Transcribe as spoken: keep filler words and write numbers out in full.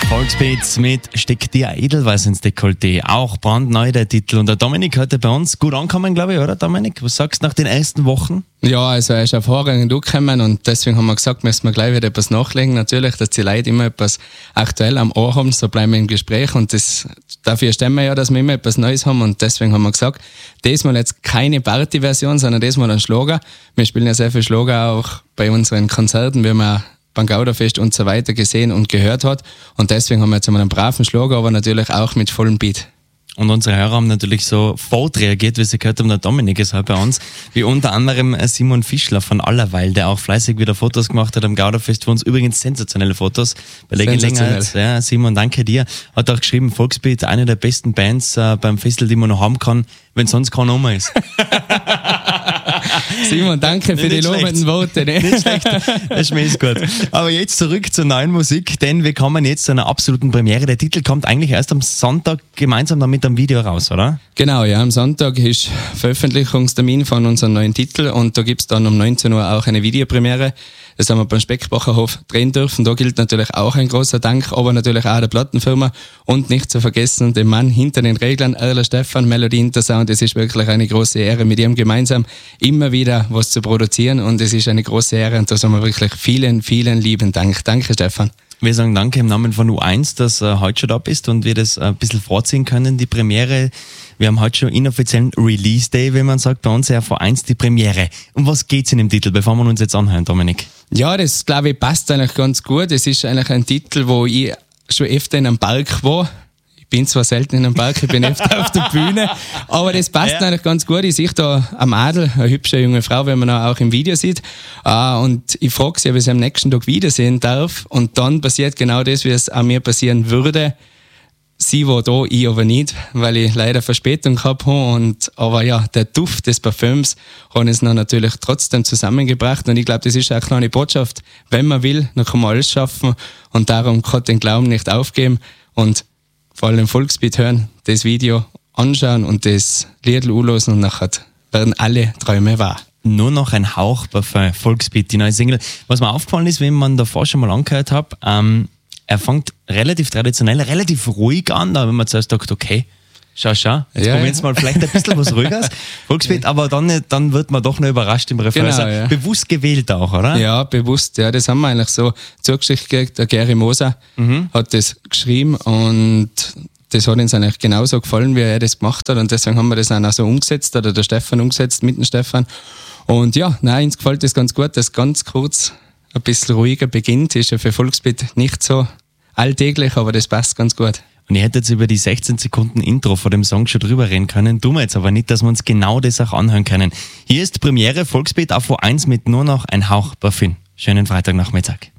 Volksbeats mit Steck dir Edelweiß ins Dekolleté. Auch brandneu der Titel. Und der Dominik heute bei uns gut ankommen, glaube ich, oder Dominik? Was sagst du nach den ersten Wochen? Ja, also er ist hervorragend angekommen und deswegen haben wir gesagt, müssen wir gleich wieder etwas nachlegen. Natürlich, dass die Leute immer etwas aktuell am Ohr haben, so bleiben wir im Gespräch und das, dafür stemmen wir ja, dass wir immer etwas Neues haben und deswegen haben wir gesagt, diesmal jetzt keine Party-Version, sondern diesmal ein Schlager. Wir spielen ja sehr viel Schlager auch bei unseren Konzerten, wie wir beim Gauderfest und so weiter gesehen und gehört hat. Und deswegen haben wir jetzt einmal einen braven Schlager, aber natürlich auch mit vollem Beat. Und unsere Hörer haben natürlich so sofort reagiert, wie sie gehört haben, der Dominik ist halt bei uns, wie unter anderem Simon Fischler von Allerweil, der auch fleißig wieder Fotos gemacht hat am Gauderfest für uns. Übrigens sensationelle Fotos bei der Gelegenheit. Ja, Simon, danke dir. Hat auch geschrieben, Volksbeat, eine der besten Bands äh, beim Festival, die man noch haben kann, wenn sonst kein Nummer ist. Simon, danke für die lobenden Worte. Ne? Nicht schlecht, der Schmäh ist gut. Aber jetzt zurück zur neuen Musik, denn wir kommen jetzt zu einer absoluten Premiere. Der Titel kommt eigentlich erst am Sonntag gemeinsam dann mit einem Video raus, oder? Genau, ja, am Sonntag ist Veröffentlichungstermin von unserem neuen Titel und da gibt es dann um neunzehn Uhr auch eine Videopremiere. Das haben wir beim Speckbacherhof drehen dürfen. Da gilt natürlich auch ein großer Dank, aber natürlich auch der Plattenfirma und nicht zu vergessen dem Mann hinter den Reglern, Erler Stefan, Melody Intersound. Es ist wirklich eine große Ehre, mit ihm gemeinsam immer wieder was zu produzieren und es ist eine große Ehre und da sagen wir wirklich vielen, vielen lieben Dank. Danke, Stefan. Wir sagen danke im Namen von U eins, dass du heute schon da bist und wir das ein bisschen vorziehen können, die Premiere. Wir haben heute schon inoffiziellen Release Day, wie man sagt, bei uns ja vor eins die Premiere. Um was geht's in dem Titel, bevor wir uns jetzt anhören, Dominik? Ja, das glaube ich passt eigentlich ganz gut. Es ist eigentlich ein Titel, wo ich schon öfter in einem Park war. Ich bin zwar selten in einem Park, ich bin öfter auf der Bühne, aber das passt ja eigentlich ganz gut. Ich sehe da am Adel, eine hübsche junge Frau, wie man auch im Video sieht. Und ich frage sie, ob ich sie am nächsten Tag wiedersehen darf. Und dann passiert genau das, wie es an mir passieren würde. Sie war da, ich aber nicht, weil ich leider Verspätung gehabt habe. Und, aber ja, der Duft des Parfüms hat es dann natürlich trotzdem zusammengebracht. Und ich glaube, das ist auch eine kleine Botschaft. Wenn man will, dann kann man alles schaffen. Und darum kann den Glauben nicht aufgeben. Und vor allem Volksbeat hören, das Video anschauen und das Lied anhören und nachher werden alle Träume wahr. Nur noch ein Hauch Parfum, Volksbeat, die neue Single. Was mir aufgefallen ist, wenn man davor schon mal angehört hat, ähm, er fängt relativ traditionell, relativ ruhig an, da wenn man zuerst sagt, okay, schau, schau, jetzt ja, probieren wir mal vielleicht ein bisschen was Ruhiges, Volksbeat, aber dann, dann wird man doch noch überrascht im Refrain. Genau, also ja. Bewusst gewählt auch, oder? Ja, bewusst, ja, das haben wir eigentlich so zugeschickt. Der Gary Moser mhm. hat das geschrieben und das hat uns eigentlich genauso gefallen, wie er das gemacht hat und deswegen haben wir das auch so umgesetzt, oder der Stefan umgesetzt mit dem Stefan. Und ja, nein, uns gefällt das ganz gut, dass ganz kurz ein bisschen ruhiger beginnt. Ist ja für Volksbeat nicht so alltäglich, aber das passt ganz gut. Und ich hätte jetzt über die sechzehn Sekunden Intro vor dem Song schon drüber reden können, tun wir jetzt aber nicht, dass wir uns genau das auch anhören können. Hier ist Premiere Volksbeat auf U eins mit nur noch ein Hauch Parfüm. Schönen Freitagnachmittag.